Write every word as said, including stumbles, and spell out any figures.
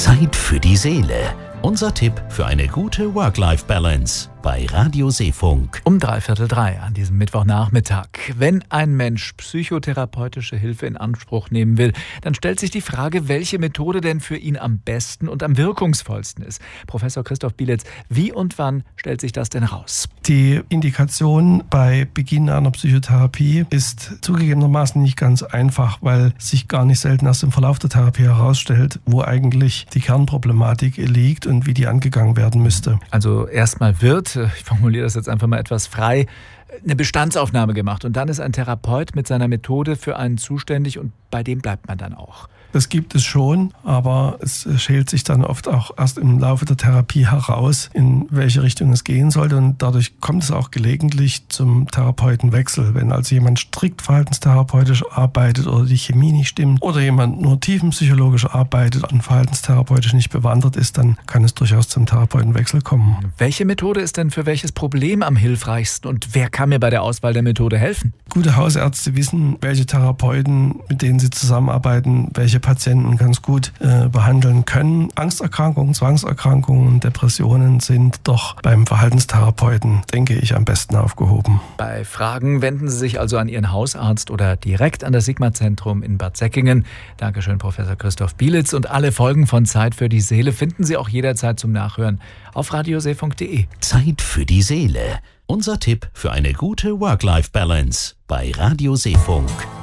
Zeit für die Seele. Unser Tipp für eine gute Work-Life-Balance bei Radio Seefunk. Um dreiviertel drei an diesem Mittwochnachmittag. Wenn ein Mensch psychotherapeutische Hilfe in Anspruch nehmen will, dann stellt sich die Frage, welche Methode denn für ihn am besten und am wirkungsvollsten ist. Professor Christoph Bielitz, wie und wann stellt sich das denn raus? Die Indikation bei Beginn einer Psychotherapie ist zugegebenermaßen nicht ganz einfach, weil sich gar nicht selten erst im Verlauf der Therapie herausstellt, wo eigentlich die Kernproblematik liegt und wie die angegangen werden müsste. Also erstmal wird, ich formuliere das jetzt einfach mal etwas frei, eine Bestandsaufnahme gemacht und dann ist ein Therapeut mit seiner Methode für einen zuständig und bei dem bleibt man dann auch. Das gibt es schon, aber es schält sich dann oft auch erst im Laufe der Therapie heraus, in welche Richtung es gehen sollte. Und dadurch kommt es auch gelegentlich zum Therapeutenwechsel. Wenn also jemand strikt verhaltenstherapeutisch arbeitet oder die Chemie nicht stimmt oder jemand nur tiefenpsychologisch arbeitet und verhaltenstherapeutisch nicht bewandert ist, dann kann es durchaus zum Therapeutenwechsel kommen. Welche Methode ist denn für welches Problem am hilfreichsten und wer kann mir bei der Auswahl der Methode helfen? Gute Hausärzte wissen, welche Therapeuten, mit denen sie zusammenarbeiten, welche Patienten ganz gut äh, behandeln können. Angsterkrankungen, Zwangserkrankungen und Depressionen sind doch beim Verhaltenstherapeuten, denke ich, am besten aufgehoben. Bei Fragen wenden Sie sich also an Ihren Hausarzt oder direkt an das Sigma-Zentrum in Bad Säckingen. Dankeschön, Professor Christoph Bielitz. Und alle Folgen von Zeit für die Seele finden Sie auch jederzeit zum Nachhören auf radioseefunk punkt de. Zeit für die Seele. Unser Tipp für eine gute Work-Life-Balance bei Radio Seefunk.